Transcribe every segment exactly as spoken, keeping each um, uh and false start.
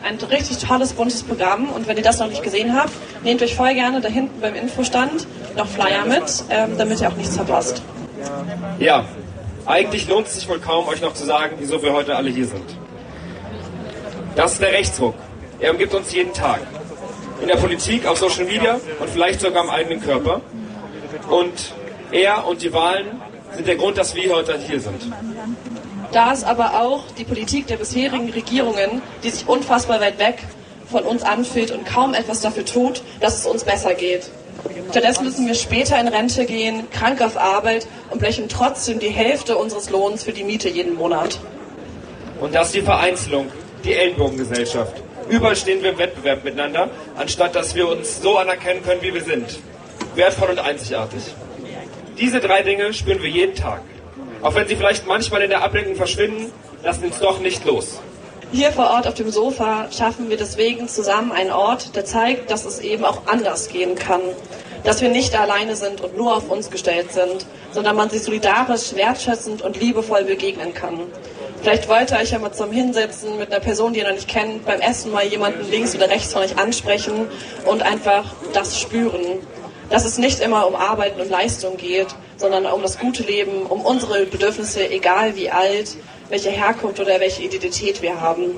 ein richtig tolles, buntes Programm. Und wenn ihr das noch nicht gesehen habt, nehmt euch voll gerne da hinten beim Infostand noch Flyer mit, ähm, damit ihr auch nichts verpasst. Ja, eigentlich lohnt es sich wohl kaum, euch noch zu sagen, wieso wir heute alle hier sind. Das ist der Rechtsruck. Er umgibt uns jeden Tag. In der Politik, auf Social Media und vielleicht sogar im eigenen Körper. Und er und die Wahlen sind der Grund, dass wir heute hier sind. Da ist aber auch die Politik der bisherigen Regierungen, die sich unfassbar weit weg von uns anfühlt und kaum etwas dafür tut, dass es uns besser geht. Stattdessen müssen wir später in Rente gehen, krank auf Arbeit und blechen trotzdem die Hälfte unseres Lohns für die Miete jeden Monat. Und das ist die Vereinzelung, die Ellenbogengesellschaft. Überall stehen wir im Wettbewerb miteinander, anstatt dass wir uns so anerkennen können, wie wir sind. Wertvoll und einzigartig. Diese drei Dinge spüren wir jeden Tag. Auch wenn sie vielleicht manchmal in der Ablenkung verschwinden, lassen uns doch nicht los. Hier vor Ort auf dem Sofa schaffen wir deswegen zusammen einen Ort, der zeigt, dass es eben auch anders gehen kann. Dass wir nicht alleine sind und nur auf uns gestellt sind, sondern man sich solidarisch, wertschätzend und liebevoll begegnen kann. Vielleicht wollt ihr euch ja mal zum Hinsetzen mit einer Person, die ihr noch nicht kennt, beim Essen mal jemanden links oder rechts von euch ansprechen und einfach das spüren. Dass es nicht immer um Arbeit und Leistung geht, sondern um das gute Leben, um unsere Bedürfnisse, egal wie alt, welche Herkunft oder welche Identität wir haben.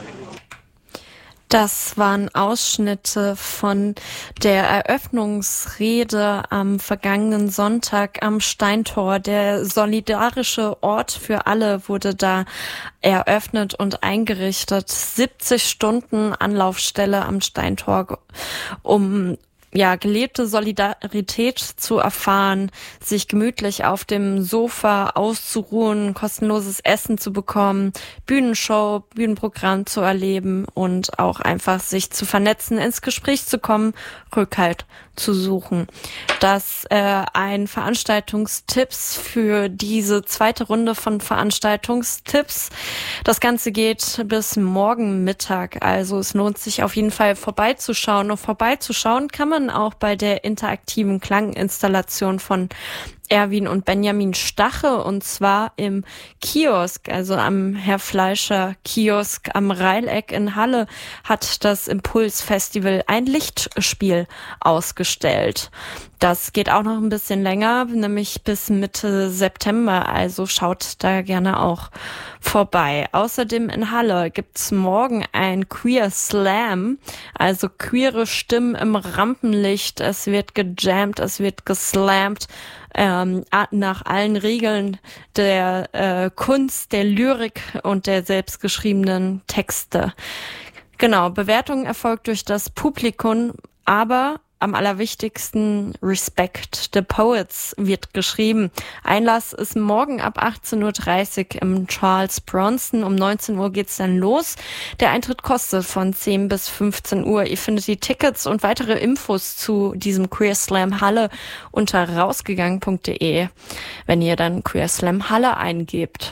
Das waren Ausschnitte von der Eröffnungsrede am vergangenen Sonntag am Steintor. Der solidarische Ort für alle wurde da eröffnet und eingerichtet. siebzig Stunden Anlaufstelle am Steintor, um ja, gelebte Solidarität zu erfahren, sich gemütlich auf dem Sofa auszuruhen, kostenloses Essen zu bekommen, Bühnenshow, Bühnenprogramm zu erleben und auch einfach sich zu vernetzen, ins Gespräch zu kommen, Rückhalt zu suchen. Das äh, ein Veranstaltungstipps für diese zweite Runde von Veranstaltungstipps. Das Ganze geht bis morgen Mittag, also es lohnt sich auf jeden Fall vorbeizuschauen. Und vorbeizuschauen kann man auch bei der interaktiven Klanginstallation von Erwin und Benjamin Stache, und zwar im Kiosk, also am Herr Fleischer Kiosk am Reileck in Halle, hat das Impuls-Festival ein Lichtspiel ausgestellt. Das geht auch noch ein bisschen länger, nämlich bis Mitte September, also schaut da gerne auch vorbei. Außerdem in Halle gibt's morgen ein Queer Slam, also queere Stimmen im Rampenlicht. Es wird gejammt, es wird geslammt, ähm, nach allen Regeln der äh, Kunst, der Lyrik und der selbstgeschriebenen Texte. Genau, Bewertung erfolgt durch das Publikum, aber am allerwichtigsten Respect the Poets wird geschrieben. Einlass ist morgen ab achtzehn Uhr dreißig im Charles Bronson. Um neunzehn Uhr geht's dann los. Der Eintritt kostet von zehn bis fünfzehn Uhr. Ihr findet die Tickets und weitere Infos zu diesem Queer Slam Halle unter rausgegangen punkt de, wenn ihr dann Queer Slam Halle eingebt.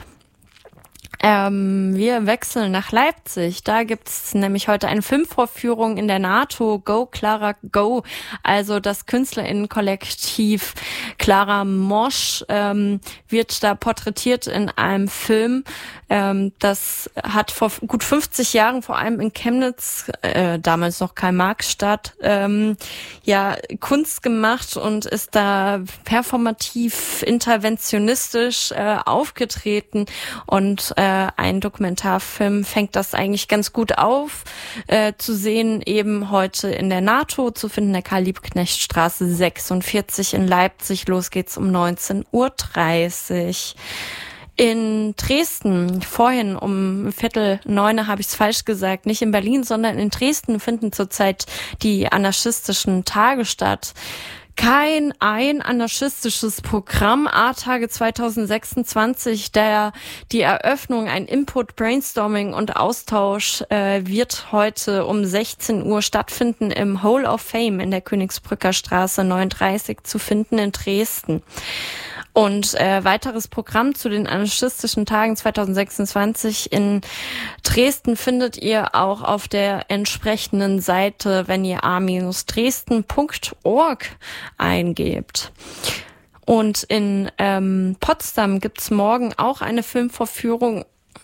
Ähm, wir wechseln nach Leipzig. Da gibt's nämlich heute eine Filmvorführung in der NATO. Go, Clara, Go. Also das KünstlerInnen-Kollektiv Clara Mosch ähm, wird da porträtiert in einem Film. Ähm, das hat vor gut fünfzig Jahren, vor allem in Chemnitz, äh, damals noch Karl-Marx-Stadt, ähm, ja, Kunst gemacht und ist da performativ, interventionistisch äh, aufgetreten, und äh, ein Dokumentarfilm fängt das eigentlich ganz gut auf, äh, zu sehen, eben heute in der NATO, zu finden, der Karl-Liebknecht-Straße sechsundvierzig in Leipzig. Los geht's um neunzehn Uhr dreißig. In Dresden, vorhin um Viertel neun habe ich es falsch gesagt, nicht in Berlin, sondern in Dresden finden zurzeit die anarchistischen Tage statt. Kein ein anarchistisches Programm, A-Tage zwanzig sechsundzwanzig, der die Eröffnung, ein Input, Brainstorming und Austausch äh, wird heute um sechzehn Uhr stattfinden im Hall of Fame in der Königsbrücker Straße neununddreißig zu finden in Dresden. Und äh, weiteres Programm zu den anarchistischen Tagen zwanzig sechsundzwanzig in Dresden findet ihr auch auf der entsprechenden Seite, wenn ihr a Dresden punkt org eingebt. Und in ähm, Potsdam gibt's morgen auch eine Filmvorführung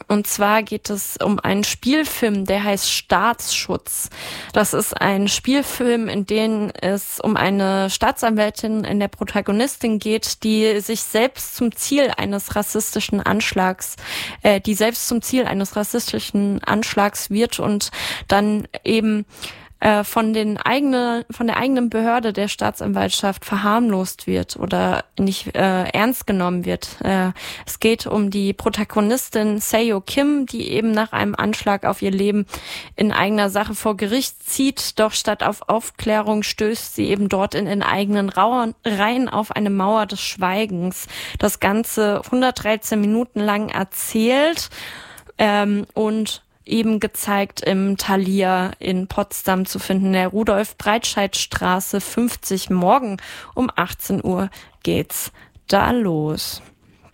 Und zwar geht es um einen Spielfilm, der heißt Staatsschutz. Das ist ein Spielfilm, in dem es um eine Staatsanwältin in der Protagonistin geht, die sich selbst zum Ziel eines rassistischen Anschlags, äh, die selbst zum Ziel eines rassistischen Anschlags wird und dann eben von den eigenen, von der eigenen Behörde der Staatsanwaltschaft verharmlost wird oder nicht äh, ernst genommen wird. Äh, es geht um die Protagonistin Seo Kim, die eben nach einem Anschlag auf ihr Leben in eigener Sache vor Gericht zieht, doch statt auf Aufklärung stößt sie eben dort in den eigenen Rauern, Reihen auf eine Mauer des Schweigens. Das Ganze hundertdreizehn Minuten lang erzählt ähm, und eben gezeigt im Thalia in Potsdam zu finden, der Rudolf-Breitscheid-Straße fünfzig. Morgen um achtzehn Uhr geht's da los.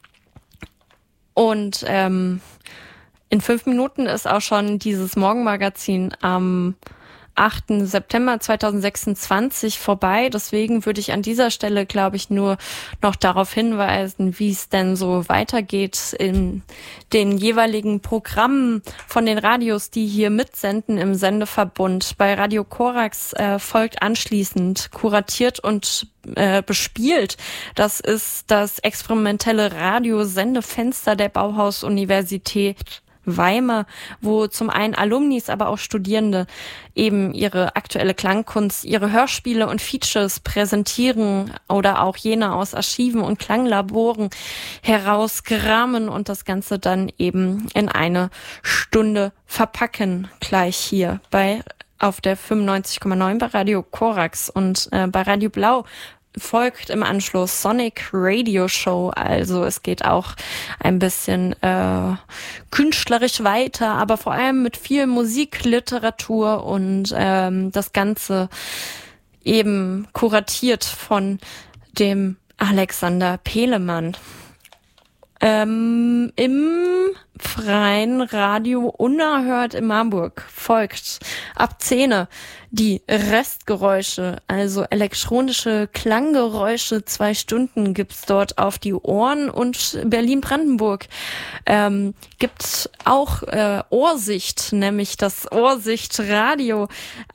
Und ähm, in fünf Minuten ist auch schon dieses Morgenmagazin am achten September zweitausendsechsundzwanzig vorbei. Deswegen würde ich an dieser Stelle, glaube ich, nur noch darauf hinweisen, wie es denn so weitergeht in den jeweiligen Programmen von den Radios, die hier mitsenden im Sendeverbund. Bei Radio Korax äh, folgt anschließend kuratiert und äh, bespielt. Das ist das experimentelle Radiosendefenster der Bauhaus-Universität Weimar, wo zum einen Alumnis, aber auch Studierende eben ihre aktuelle Klangkunst, ihre Hörspiele und Features präsentieren oder auch jene aus Archiven und Klanglaboren herauskramen und das Ganze dann eben in eine Stunde verpacken, gleich hier bei auf der fünfundneunzig Komma neun bei Radio Korax und äh, bei Radio Blau folgt im Anschluss Sonic Radio Show, also es geht auch ein bisschen äh, künstlerisch weiter, aber vor allem mit viel Musik, Literatur und ähm, das Ganze eben kuratiert von dem Alexander Pelemann. Ähm, im freien Radio Unerhört in Marburg folgt ab zehn die Restgeräusche, also elektronische Klanggeräusche, zwei Stunden gibt's dort auf die Ohren und Berlin-Brandenburg ähm, gibt auch äh, Ohrsicht, nämlich das Ohrsicht-Radio,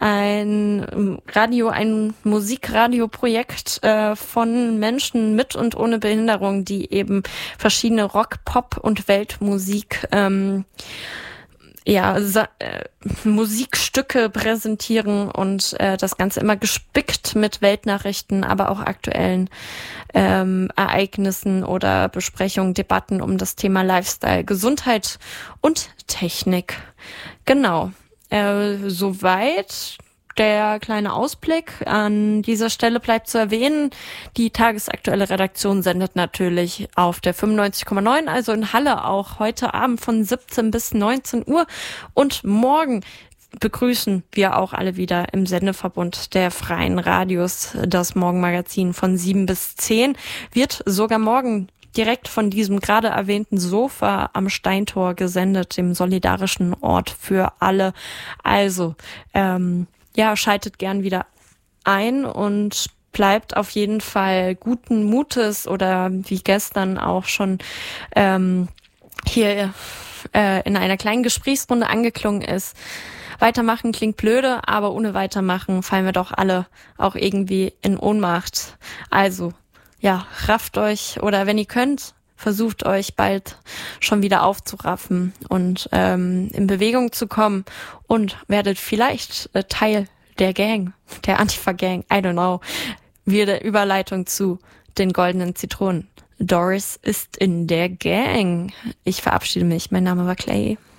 ein Radio, ein Musikradioprojekt äh, von Menschen mit und ohne Behinderung, die eben verschiedene Rock-, Pop- und Weltmusik ähm, ja, sa- äh, Musikstücke präsentieren und äh, das Ganze immer gespickt mit Weltnachrichten, aber auch aktuellen ähm, Ereignissen oder Besprechungen, Debatten um das Thema Lifestyle, Gesundheit und Technik. Genau, äh, soweit der kleine Ausblick. An dieser Stelle bleibt zu erwähnen, die tagesaktuelle Redaktion sendet natürlich auf der fünfundneunzig Komma neun, also in Halle auch heute Abend von siebzehn bis neunzehn Uhr und morgen begrüßen wir auch alle wieder im Sendeverbund der Freien Radios. Das Morgenmagazin von sieben bis zehn wird sogar morgen direkt von diesem gerade erwähnten Sofa am Steintor gesendet, dem solidarischen Ort für alle. Also, ähm, ja, schaltet gern wieder ein und bleibt auf jeden Fall guten Mutes oder wie gestern auch schon ähm, hier äh, in einer kleinen Gesprächsrunde angeklungen ist. Weitermachen klingt blöde, aber ohne Weitermachen fallen wir doch alle auch irgendwie in Ohnmacht. Also, ja, rafft euch oder wenn ihr könnt, versucht euch bald schon wieder aufzuraffen und ähm, in Bewegung zu kommen und werdet vielleicht äh, Teil der Gang, der Antifa-Gang, I don't know. Wieder Überleitung zu den goldenen Zitronen. Doris ist in der Gang. Ich verabschiede mich. Mein Name war Clay.